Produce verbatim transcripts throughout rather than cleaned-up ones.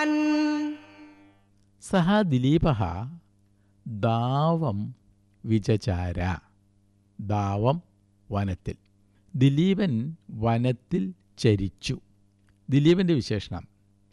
സഹ ദിലീപഃ ദാവം വിചചാര. ദാവം വനത്തിൽ. ദിലീപൻ വനത്തിൽ ചരിച്ചു. ദിലീപൻ്റെ വിശേഷണം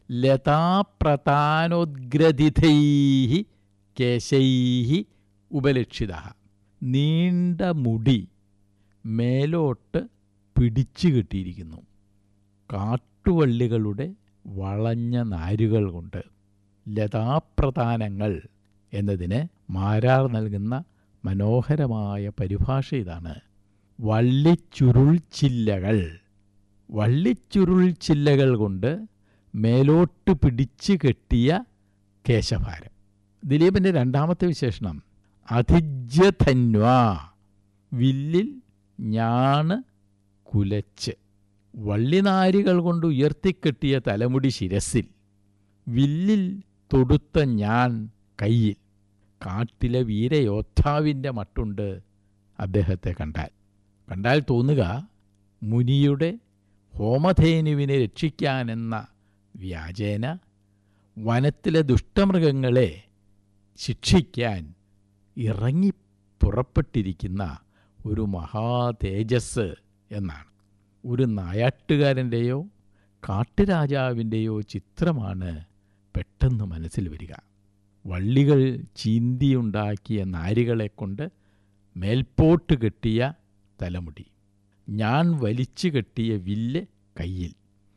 ലതാപ്രതാനോദ്ഗ്രഥിതൈഃ കേശൈഃ ഉപലക്ഷിതഃ. നീണ്ട മുടി മേലോട്ട് പിടിച്ചു കെട്ടിയിരിക്കുന്നു. കാട്ടുവള്ളികളുടെ വളഞ്ഞ നാരുകൾ കൊണ്ട്. ലതാപ്രതാനങ്ങൾ എന്നതിന് മാരാർ നൽകുന്ന മനോഹരമായ പരിഭാഷ ഇതാണ്: വള്ളിച്ചുരുൾ ചില്ലകൾ. വള്ളിച്ചുരുൾ ചില്ലകൾ കൊണ്ട് മേലോട്ട് പിടിച്ചു കെട്ടിയ കേശഭാരം. ദിലീപൻ്റെ രണ്ടാമത്തെ വിശേഷണം അധിജ്യധന്വ. വില്ലിൽ ഞാണ് കുലച്ച്. വള്ളിനാരികൾ കൊണ്ട് ഉയർത്തിക്കെട്ടിയ തലമുടി ശിരസിൽ, വില്ലിൽ തൊടുത്ത ഞാൻ കയ്യിൽ. കാട്ടിലെ വീരയോദ്ധാവിൻ്റെ മട്ടുണ്ട് അദ്ദേഹത്തെ കണ്ടാൽ. കണ്ടാൽ തോന്നുക മുനിയുടെ ഹോമധേനുവിനെ രക്ഷിക്കാനെന്ന വ്യാജേന വനത്തിലെ ദുഷ്ടമൃഗങ്ങളെ ശിക്ഷിക്കാൻ ഇറങ്ങി പുറപ്പെട്ടിരിക്കുന്ന ഒരു മഹാതേജസ് എന്നാണ്. ഒരു നായാട്ടുകാരൻ്റെയോ കാട്ടുരാജാവിൻ്റെയോ ചിത്രമാണ് പെട്ടെന്ന് മനസ്സിൽ വരിക. വള്ളികൾ ചീന്തിയുണ്ടാക്കിയ നാരികളെ കൊണ്ട് മേൽപോട്ട് കെട്ടിയ തലമുടി, ഞാൻ വലിച്ചു കെട്ടിയ വില്ല് കയ്യിൽ.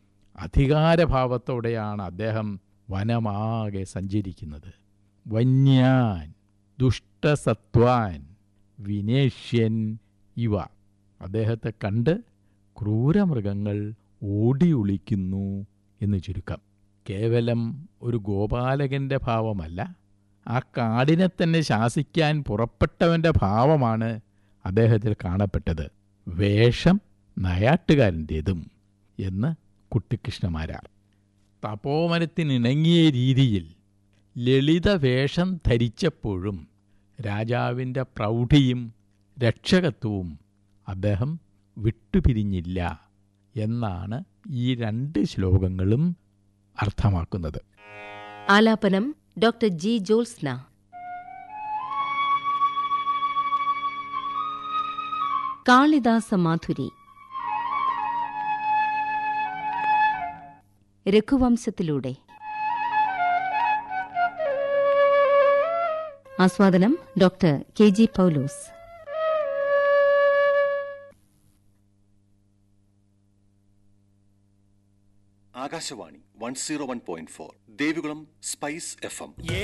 അധികാരഭാവത്തോടെയാണ് അദ്ദേഹം വനമാകെ സഞ്ചരിക്കുന്നത്. വന്യാൻ ദുഷ്ടസത്വാൻ വിനേഷ്യൻ ഇവ. അദ്ദേഹത്തെ കണ്ട് ക്രൂരമൃഗങ്ങൾ ഓടി ഒളിക്കുന്നു എന്ന് ചുരുക്കം. കേവലം ഒരു ഗോപാലകൻ്റെ ഭാവമല്ല, ആ കാടിനെ തന്നെ ശാസിക്കാൻ പുറപ്പെട്ടവൻ്റെ ഭാവമാണ് അദ്ദേഹത്തിൽ കാണപ്പെട്ടത്. വേഷം നായാട്ടുകാരൻ്റേതും എന്ന് കുട്ടിക്കൃഷ്ണമാരാർ. തപോവനത്തിനിണങ്ങിയ രീതിയിൽ ലളിത വേഷം ധരിച്ചപ്പോഴും രാജാവിൻ്റെ പ്രൗഢിയും രക്ഷകത്വവും അദ്ദേഹം വിട്ടുപിരിഞ്ഞില്ല എന്നാണ് ഈ രണ്ട് ശ്ലോകങ്ങളും അർത്ഥമാക്കുന്നത്. ആലാപനം ഡോക്ടർ ജി ജോത്സ്ന. കാളിദാസ മാധുരി. രഘുവംശത്തിലൂടെ. ആസ്വാദനം ഡോക്ടർ കെ ജി പൗലോസ്. Akashvani one zero one point four Devikulam spice F M.